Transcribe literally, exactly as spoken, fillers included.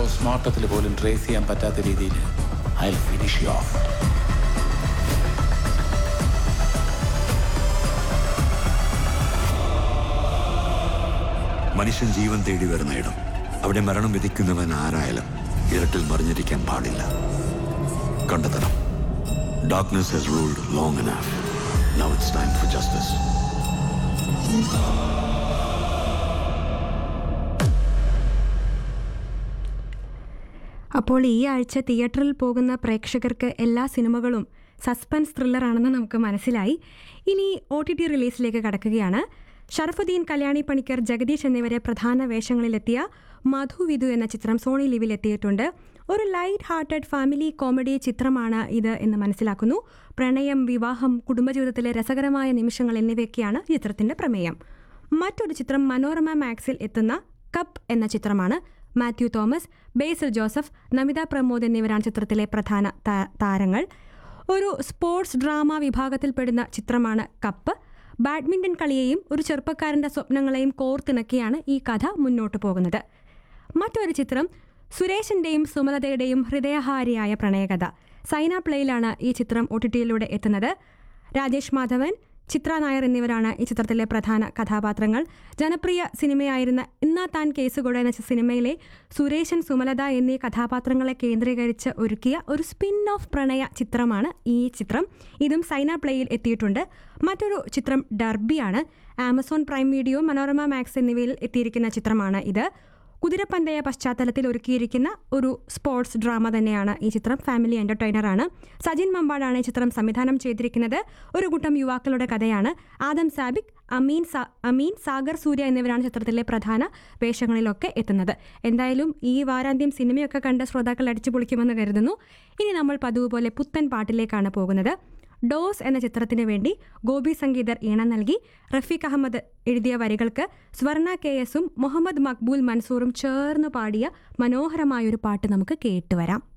പോസ്റ്റ്മോർട്ടത്തിൽ പോലും ട്രേസ് ചെയ്യാൻ പറ്റാത്ത രീതിയിൽ I will finish U of. മനുഷ്യൻ ജീവൻ തേടി വരുന്ന ഇടം, അവിടെ മരണം വിധിക്കുന്നവൻ ആരായാലും ഇരുട്ടിൽ മറിഞ്ഞിരിക്കാൻ പാടില്ല. കണ്ടെത്തണം. Darkness has ruled long enough. Now it's time for justice. അപ്പോൾ ഈ ആഴ്ച തിയേറ്ററിൽ പോകുന്ന പ്രേക്ഷകർക്ക് എല്ലാ സിനിമകളും സസ്പെൻസ് ത്രില്ലറാണെന്ന് നമുക്ക് മനസ്സിലായി. ഇനി ഒ ടി ടി റിലീസിലേക്ക് കടക്കുകയാണ്. ഷറഫുദ്ദീൻ, കല്യാണി പണിക്കർ, ജഗദീഷ് എന്നിവരെ പ്രധാന വേഷങ്ങളിലെത്തിയ മധു വിധു എന്ന ചിത്രം സോണി ലിവിൽ എത്തിയിട്ടുണ്ട്. ഒരു ലൈറ്റ് ഹാർട്ടഡ് ഫാമിലി കോമഡി ചിത്രമാണ് ഇത് എന്ന് മനസ്സിലാക്കുന്നു. പ്രണയം, വിവാഹം, കുടുംബജീവിതത്തിലെ രസകരമായ നിമിഷങ്ങൾ എന്നിവയൊക്കെയാണ് ചിത്രത്തിന്റെ പ്രമേയം. മറ്റൊരു ചിത്രം മനോരമ മാക്സിൽ എത്തുന്ന കപ്പ് എന്ന ചിത്രമാണ്. മാത്യു തോമസ്, ബേസിൽ ജോസഫ്, നമിത പ്രമോദ് എന്നിവരാണ് ചിത്രത്തിലെ പ്രധാന താരങ്ങൾ. ഒരു സ്പോർട്സ് ഡ്രാമ വിഭാഗത്തിൽപ്പെടുന്ന ചിത്രമാണ് കപ്പ്. ബാഡ്മിൻ്റൺ കളിയെയും ഒരു ചെറുപ്പക്കാരൻ്റെ സ്വപ്നങ്ങളെയും കോർത്തിണക്കിയാണ് ഈ കഥ മുന്നോട്ട് പോകുന്നത്. മറ്റൊരു ചിത്രം സുരേഷിൻ്റെയും സുമലതയുടെയും ഹൃദയഹാരിയായ പ്രണയകഥ. സൈന പ്ലേയിലാണ് ഈ ചിത്രം ഒ ടി ടിയിലൂടെ എത്തുന്നത്. രാജേഷ് മാധവൻ, ചിത്ര നായർ എന്നിവരാണ് ഈ ചിത്രത്തിലെ പ്രധാന കഥാപാത്രങ്ങൾ. ജനപ്രിയ സിനിമയായിരുന്ന ഇന്നാ താൻ കേസുകൊട എന്ന സിനിമയിലെ സുരേഷൻ, സുമലത എന്നീ കഥാപാത്രങ്ങളെ കേന്ദ്രീകരിച്ച് ഒരുക്കിയ ഒരു സ്പിൻ ഓഫ് പ്രണയ ചിത്രമാണ് ഈ ചിത്രം. ഇതും സൈന പ്ലേയിൽ എത്തിയിട്ടുണ്ട്. മറ്റൊരു ചിത്രം ഡർബിയാണ്. Amazon prime video, Manorama max എന്നിവയിൽ എത്തിയിരിക്കുന്ന ചിത്രമാണ് ഇത്. കുതിരപ്പന്തയ പശ്ചാത്തലത്തിൽ ഒരുക്കിയിരിക്കുന്ന ഒരു സ്പോർട്സ് ഡ്രാമ തന്നെയാണ് ഈ ചിത്രം. ഫാമിലി എൻ്റർടൈനറാണ്. സജിൻ മമ്പാടാണ് ഈ ചിത്രം സംവിധാനം ചെയ്തിരിക്കുന്നത്. ഒരു കൂട്ടം യുവാക്കളുടെ കഥയാണ്. ആദം സാബിക്, അമീൻ സാ അമീൻ സാഗർ സൂര്യ എന്നിവരാണ് ചിത്രത്തിലെ പ്രധാന വേഷങ്ങളിലൊക്കെ എത്തുന്നത്. എന്തായാലും ഈ വാരാന്ത്യം സിനിമയൊക്കെ കണ്ട ശ്രോതാക്കൾ അടിച്ചു പൊളിക്കുമെന്ന് കരുതുന്നു. ഇനി നമ്മൾ പതിവ് പോലെ പുത്തൻ പാട്ടിലേക്കാണ് പോകുന്നത്. ഡോസ് എന്ന ചിത്രത്തിന് വേണ്ടി ഗോപി സംഗീതർ ഈണം നൽകി. റഫീഖ് അഹമ്മദ് എഴുതിയ വരികൾക്ക് സ്വർണ കെ എസും മുഹമ്മദ് മക്ബൂൽ മൻസൂറും ചേർന്ന് പാടിയ മനോഹരമായൊരു പാട്ട് നമുക്ക് കേട്ടുവരാം.